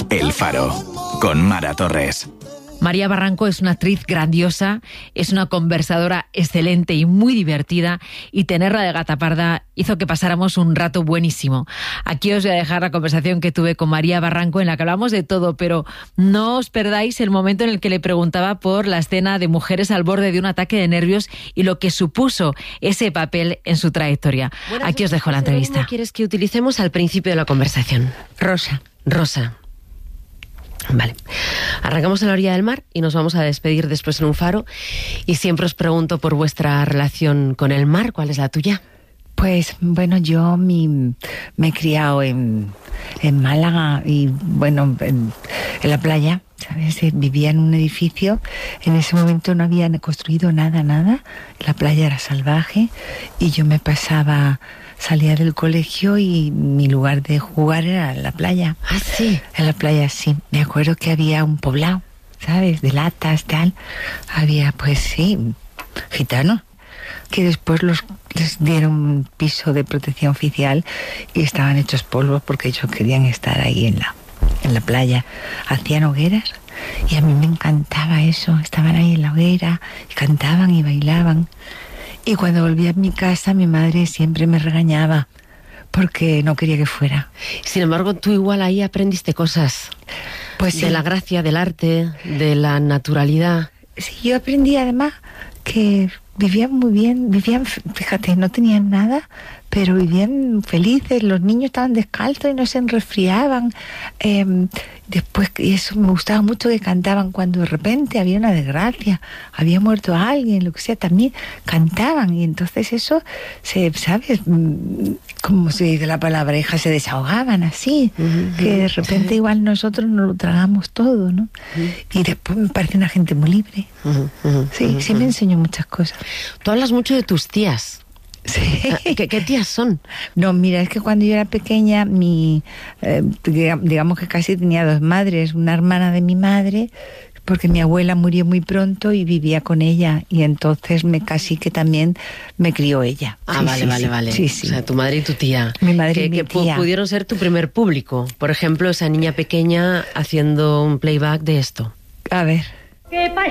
El Faro, con Mara Torres. María Barranco es una actriz grandiosa, es una conversadora excelente y muy divertida, y tenerla de gata parda hizo que pasáramos un rato buenísimo. Aquí os voy a dejar la conversación que tuve con María Barranco, en la que hablamos de todo, pero no os perdáis el momento en el que le preguntaba por la escena de mujeres al borde de un ataque de nervios y lo que supuso ese papel en su trayectoria. Aquí os dejo la entrevista. ¿Cómo quieres que utilicemos al principio de la conversación? Rosa. Vale, arrancamos a la orilla del mar y nos vamos a despedir después en un faro. Y siempre os pregunto por vuestra relación con el mar. ¿Cuál es la tuya? Pues bueno, yo me he criado en Málaga y bueno, en la playa, ¿sabes? Vivía en un edificio, en ese momento no habían construido nada, la playa era salvaje y yo salía del colegio y mi lugar de jugar era la playa. Ah, sí. En la playa, sí. Me acuerdo que había un poblado, ¿sabes? De latas, tal. Había, pues sí, gitanos, que después les dieron un piso de protección oficial y estaban hechos polvo porque ellos querían estar ahí en la playa. Hacían hogueras y a mí me encantaba eso. Estaban ahí en la hoguera y cantaban y bailaban. Y cuando volví a mi casa, mi madre siempre me regañaba porque no quería que fuera. Sin embargo, tú igual ahí aprendiste cosas. Pues sí. De la gracia, del arte, de la naturalidad. Sí, yo aprendí además que vivían muy bien, fíjate, no tenían nada, pero vivían felices, los niños estaban descalzos y no se resfriaban. Después, y eso me gustaba mucho, que cantaban cuando de repente había una desgracia, había muerto alguien, lo que sea, también cantaban, y entonces eso, ¿sabes? Como se dice la palabra, hija, se desahogaban así, que de repente igual nosotros nos lo tragamos todo, ¿no? Y después me parece una gente muy libre. Sí me enseñó muchas cosas. Tú hablas mucho de tus tías. Sí. ¿Qué tías son? No, mira, es que cuando yo era pequeña, digamos que casi tenía dos madres. Una hermana de mi madre, porque mi abuela murió muy pronto y vivía con ella, y entonces casi que también me crió ella. Ah, sí, vale. Sí. O sea, tu madre y tu tía. Mi madre y mi tía. Pudieron ser tu primer público. Por ejemplo, esa niña pequeña haciendo un playback de esto. A ver. ¿Qué pasa?